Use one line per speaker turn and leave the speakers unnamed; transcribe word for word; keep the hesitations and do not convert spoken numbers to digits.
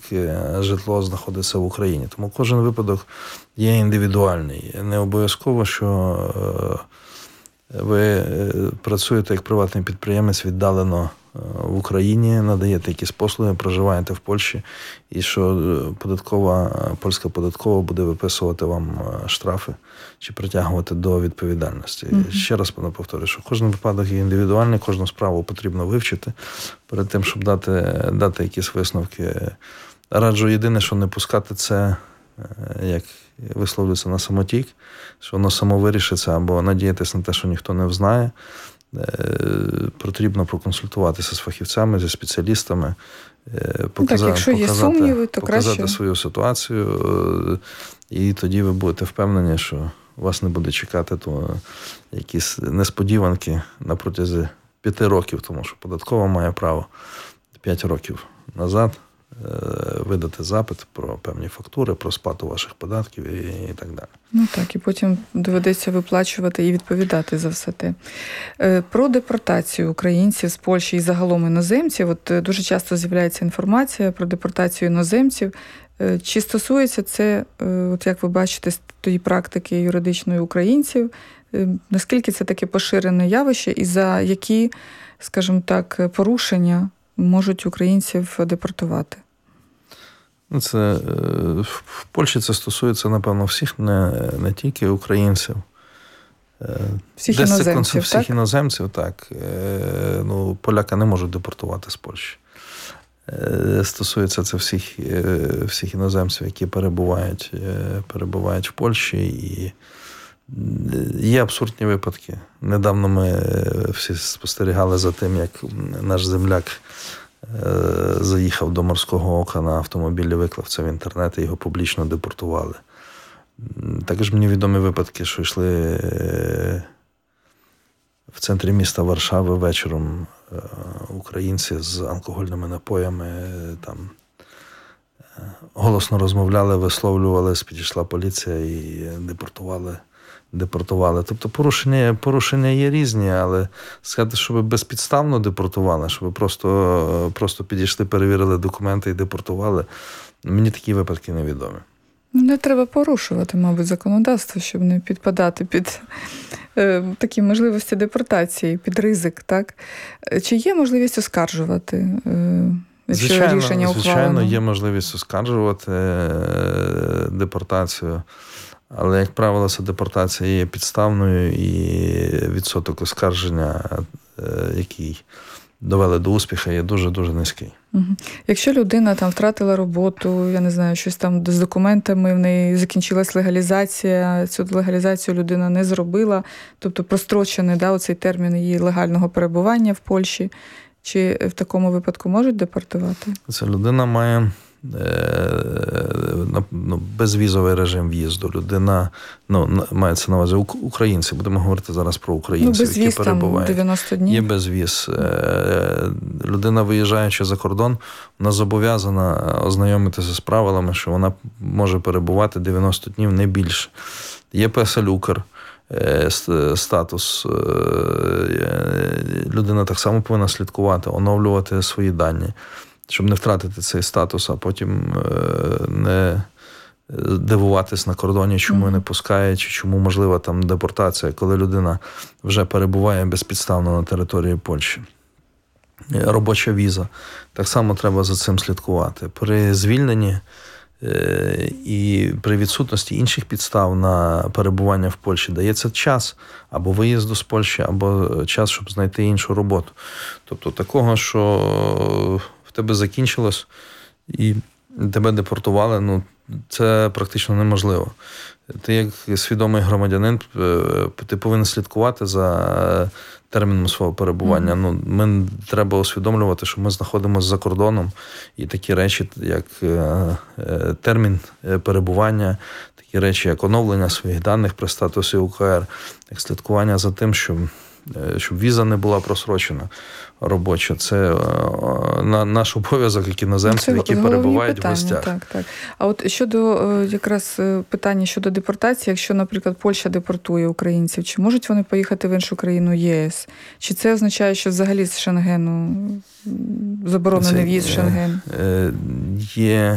житло знаходиться в Україні. Тому кожен випадок є індивідуальний. Не обов'язково, що ви працюєте як приватний підприємець віддалено в Україні, надаєте якісь послуги, проживаєте в Польщі, і що податкова, польська податкова буде виписувати вам штрафи чи притягувати до відповідальності. Mm-hmm. Ще раз повторюю, що кожен випадок є індивідуальний, кожну справу потрібно вивчити перед тим, щоб дати, дати якісь висновки. Раджу єдине, що не пускати це, як висловлюється, на самотік, що воно само вирішиться, або надіятися на те, що ніхто не взнає. Потрібно проконсультуватися з фахівцями, зі спеціалістами, показати,
так, якщо є сумніви, то
показати
краще
свою ситуацію, і тоді ви будете впевнені, що вас не буде чекати то якісь несподіванки на протязі п'яти років, тому що податкова має право п'ять років назад видати запит про певні фактури, про сплату ваших податків і, і так далі.
Ну так, і потім доведеться виплачувати і відповідати за все те. Про депортацію українців з Польщі і загалом іноземців. От дуже часто з'являється інформація про депортацію іноземців. Чи стосується це, от як ви бачите, з тієї практики юридичної українців? Наскільки це таке поширене явище і за які, скажімо так, порушення можуть українців депортувати?
Це, в Польщі це стосується, напевно, всіх, не, не тільки українців.
Всіх Десь іноземців,
всіх
так?
іноземців, так. Ну, поляка не можуть депортувати з Польщі. Стосується це всіх, всіх іноземців, які перебувають, перебувають в Польщі. І є абсурдні випадки. Недавно ми всі спостерігали за тим, як наш земляк заїхав до Морського Ока на автомобілі, виклав це в інтернет і його публічно депортували. Також мені відомі випадки, що йшли в центрі міста Варшави вечором українці з алкогольними напоями, там голосно розмовляли, висловлювалися, підійшла поліція і депортували. депортували. Тобто порушення, порушення є різні, але сказати, що ви безпідставно депортували, що ви просто, просто підійшли, перевірили документи і депортували, мені такі випадки невідомі.
Не треба порушувати, мабуть, законодавство, щоб не підпадати під е, такі можливості депортації, під ризик, так? Чи є можливість оскаржувати, е, якщо
звичайно,
рішення ухвалено?
Звичайно, є можливість оскаржувати е, депортацію. Але, як правило, ця депортація є підставною, і відсоток оскарження, який довели до успіху, є дуже-дуже низький.
Угу. Якщо людина там втратила роботу, я не знаю, щось там з документами, в неї закінчилась легалізація, цю легалізацію людина не зробила, тобто прострочений, да, оцей термін її легального перебування в Польщі, чи в такому випадку можуть депортувати?
Ця людина має ну, безвізовий режим в'їзду. Людина, ну, мається на увазі українці, будемо говорити зараз про українців,
ну, безвіз,
які перебувають.
Там дев'яносто днів.
Є безвіз. Людина, виїжджаючи за кордон, вона зобов'язана ознайомитися з правилами, що вона може перебувати дев'яносто днів, не більше. Є песель-Укр, статус. Людина так само повинна слідкувати, оновлювати свої дані, щоб не втратити цей статус, а потім не дивуватись на кордоні, чому mm. не пускає, чи чому можлива там депортація, коли людина вже перебуває безпідставно на території Польщі. Робоча віза. Так само треба за цим слідкувати. При звільненні і при відсутності інших підстав на перебування в Польщі дається час або виїзду з Польщі, або час, щоб знайти іншу роботу. Тобто такого, що в тебе закінчилось і тебе депортували, ну, це практично неможливо. Ти як свідомий громадянин, ти повинен слідкувати за терміном свого перебування. Mm. Ну, ми треба усвідомлювати, що ми знаходимося за кордоном, і такі речі, як термін перебування, такі речі, як оновлення своїх даних при статусі УКР, як слідкування за тим, щоб, щоб віза не була просрочена робоча. Це на наш обов'язок, як іноземців, які перебувають
питання,
в гостях.
Так, так. А от щодо якраз питання щодо депортації, якщо, наприклад, Польща депортує українців, чи можуть вони поїхати в іншу країну ЄС? Чи це означає, що взагалі з Шенгену заборонений в'їзд в Шенген?
Є